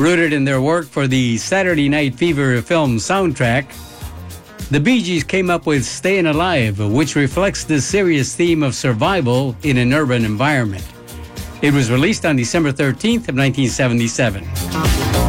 Rooted in their work for the Saturday Night Fever film soundtrack, the Bee Gees came up with Stayin' Alive, which reflects the serious theme of survival in an urban environment. It was released on December 13th of 1977.